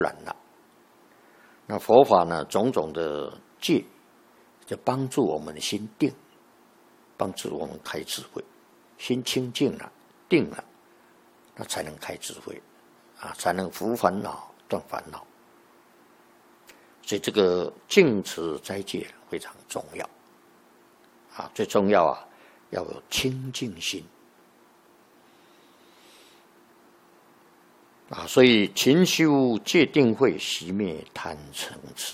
然了。那佛法呢，种种的戒，就帮助我们的心定，帮助我们开智慧。心清净了，定了，那才能开智慧，才能伏烦恼、断烦恼。所以这个净持斋戒非常重要，最重要要有清净心。所以勤修戒定慧，熄灭贪嗔痴。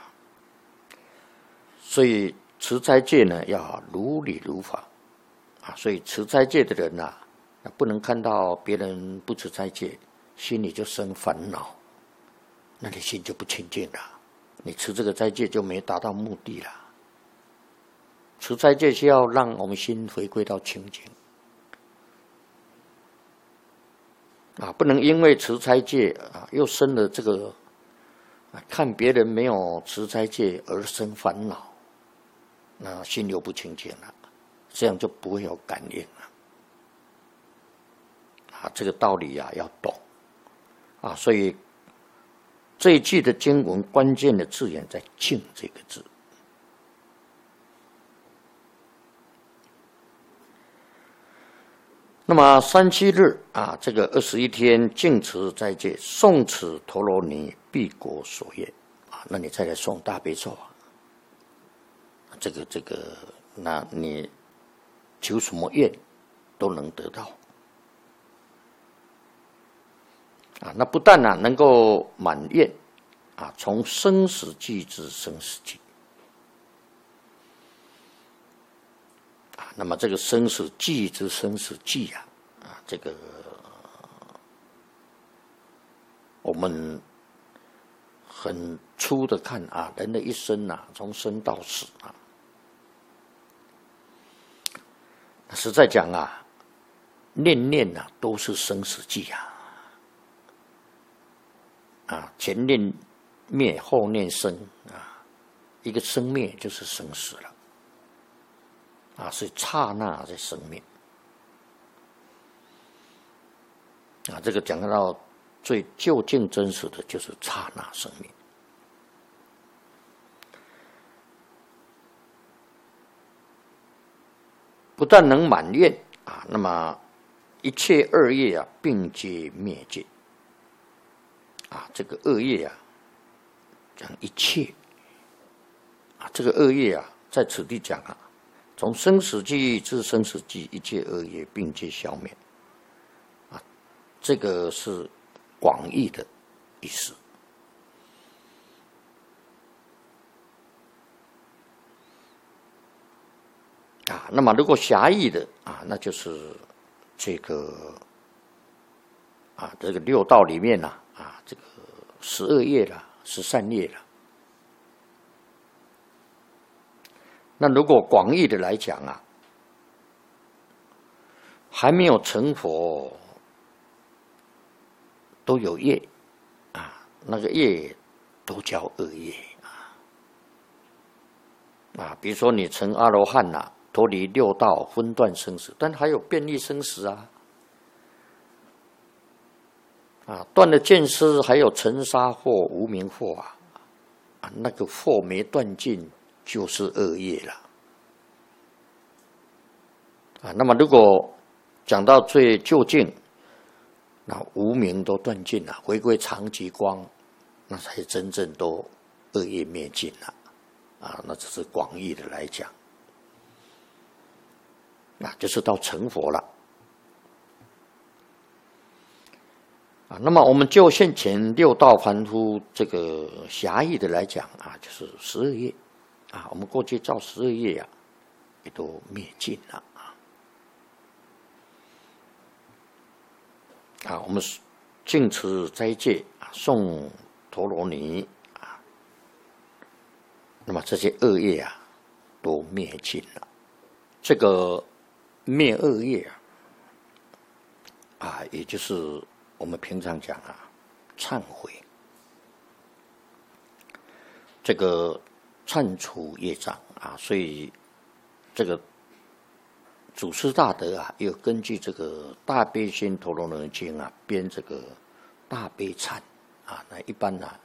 所以持斋戒呢，要如理如法。所以持斋戒的人不能看到别人不持斋戒，心里就生烦恼，那你心就不清净了。你持这个斋戒就没达到目的了。持斋戒是要让我们心回归到清净。不能因为持斋戒又生了这个看别人没有持斋戒而生烦恼，那心又不清净了，这样就不会有感应了。这个道理要懂所以这一句的经文关键的字眼在“净”这个字。那么37日这个21天净持斋戒，诵此陀罗尼，必果所愿那你再来诵大悲咒这个，那你求什么愿都能得到那不但能够满愿从生死际至生死际那么这个生死际之生死际这个我们很粗的看人的一生从生到死实在讲念念都是生死际前念灭，后念生一个生灭就是生死了是刹那在生命这个讲到最究竟真实的就是刹那生命。不但能满愿那么一切恶业并皆灭尽这个恶业讲一切这个恶业在此地讲从生死际至生死际，一切恶业并皆消灭这个是广义的意思那么如果狭义的那就是这个这个六道里面这个12业了，13业了。那如果广义的来讲还没有成佛都有业那个业都叫恶业比如说你成阿罗汉脱离六道分段生死，但还有变异生死断了见思，还有尘沙惑、无明惑那个惑没断尽就是恶业了那么如果讲到最究竟，那无明都断尽了，回归常寂光，那才真正都恶业灭尽了那只是广义的来讲就是到成佛了那么我们就现前六道凡夫这个狭义的来讲就是12业我们过去造12业也都灭尽了我们净持斋戒诵陀罗尼那么这些恶业都灭尽了。这个灭恶业也就是我们平常讲忏悔，这个忏除业障所以这个祖师大德又根据这个大悲心陀罗尼经编这个大悲忏那一般